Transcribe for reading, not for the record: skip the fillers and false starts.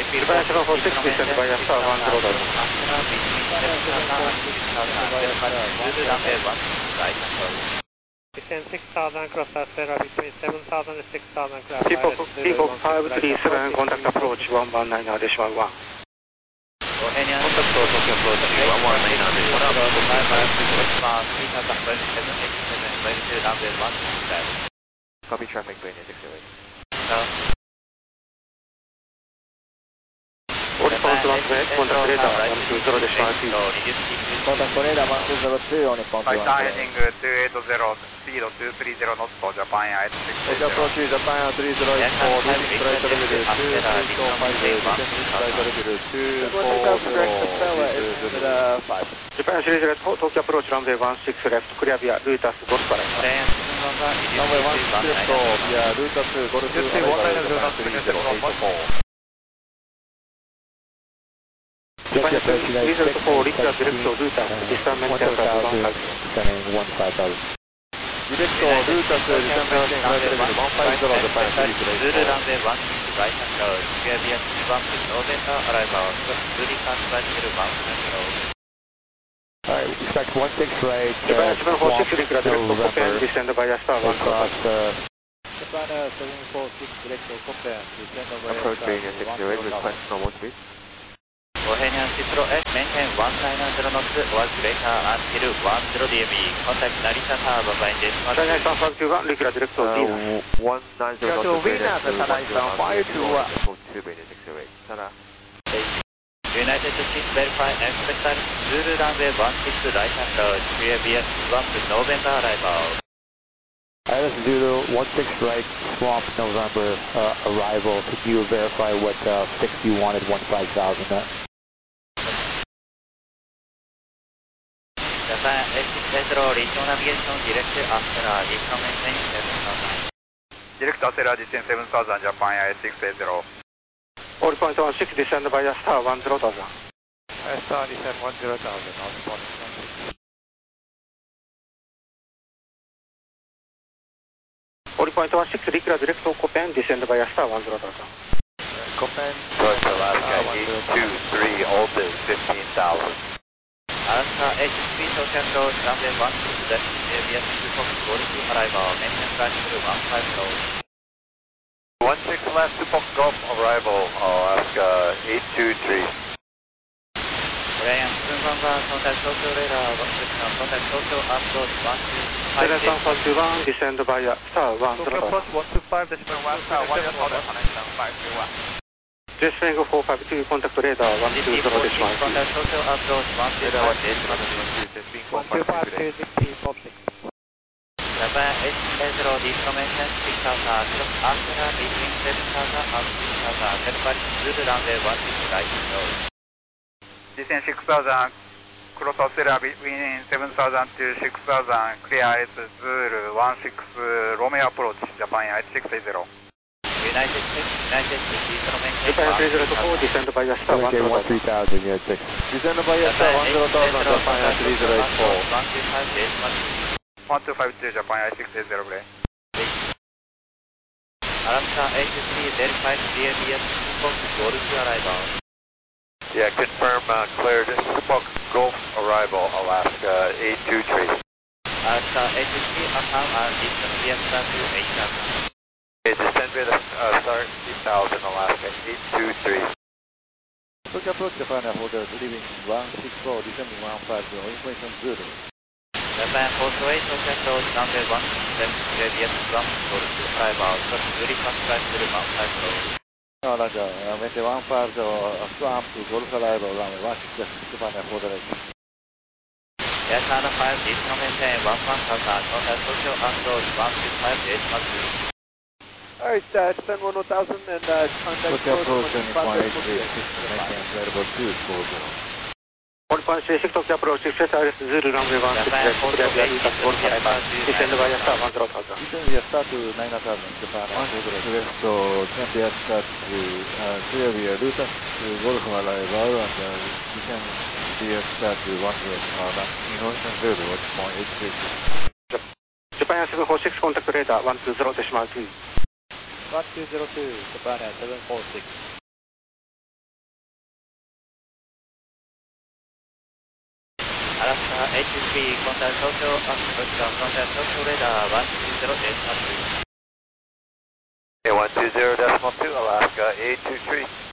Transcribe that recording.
Japan 746, descend by star 10 Delta. Descend 6000 cross Astera between 7000 and 6000 clear. People 537, contact approach 119 decimal 1. Contact Tokyo approach 119 decimal 1. Copy traffic, Brainerd 608. Contact radar 120 decimal 2. Contact radar 1202 on response 1. Titan heading 280, speed of 230 knots for Japan Air Tokyo approach Japan 3084, descending flight level 2, Japan series Tokyo approach runway 16 left, clear via Lutas Golf Parallel. Runway 16 left via Lutas Golf Parallel. Japan series 4 Richard direct to Lutas, distance maintain flight 15. Descending 15000. Direct to Lutas, descend maintain flight level 150 Japan series Zulu runway 16 right hand road, clear via 1 November arrival, Zulu flight level 150. Alright, expect 16 right, Japan 746, direct to Copen, descend by star 1 across, Japan 746, direct to Copen, descend over Approach Brainerd 608, request normal speed. Bohemian Citro S, maintain 190 knots, was greater until 10 DME, contact Narita Tower, Bye decimal 2. China 351, regular direct to Venus. 190 knots, Brainerd 2, Brainerd 608. Tada. United States verify expected Zulu runway 16 right hand road, clear via 1 November arrival. This is Zulu 16 right, Swamp November arrival. Could you verify what fix you wanted 15,000 at? Japan S60 return navigation direct Astera, return maintain 7000. Direct Astera descend 7000 Japan Air 680. All point 16, descend by star 10,000. Star descend 10,000 on spot. All point 16, regular direct to Copen, descend by star 10,000. Copen, Roger, Alaska 823, Altus 15,000. Alaska H3 Tokyo approach runway 16 left, clear via 2 Fox Golf arrival, maintain flight level 150. 16 left, 2 Fox Golf arrival, Alaska 823. Brian, contact Tokyo radar, contact Tokyo approach 125. 71, descend by star 10,000. Tokyo approach 125, decimal 1 star 1 Descending 452, contact radar 120 decimal 2. Contact Tokyo approach 125 decimal 2. Japan S80, deformation 6000, cross Astera between 7000 and 6000, verify Zulu runway 16 right hand road. Descend 6000, cross Astera between 7000 to 6000, clear S Zulu 16 Romeo approach, Japan Air 680. United States, deformation Japan 304, descend by star 10,000. 13,000, yeah, 6. Descend by star 10,000, Japan 3084. 125 decimal 1252 Japan Air 680, Gray. Alaska H3 verified clear via Fox Golf arrival. Yeah, confirm cleared Fox Golf arrival, Alaska 823. Alaska H3 account and descend via star 8000. Okay, descend with star 8000, Alaska 823. Tokyo approach Japan Hotel, leaving 164, descending 150, information Zulu. Japan 48, Tokyo approach runway 16 left, clear via 1 Golf arrival, cross Zulu flight level 150. No, Roger, maintain 150, Swamp to Golf arrival, runway 16 left, Japan Hotel. Air China 5, descend maintain 11,000, contact Tokyo approach 165 decimal 2. Alright, descend 1000 and contact Tokyo approach and 183, maintain flight level 240. All point 36, Tokyo approach 6 Zulu runway 16 left, clear via Lutas Golf arrival, descend by star 10,000. Descend via star to 9000, Japan Hotel. West to descend via star to clear via Lutas Golf arrival and descend via star to 10,000. Information Zulu, 1.836. Japan 746, contact radar 120 decimal 2. 1202, Japan 746. HSP contact Tokyo, contact Tokyo radar 120.2. 120.2, Alaska 823.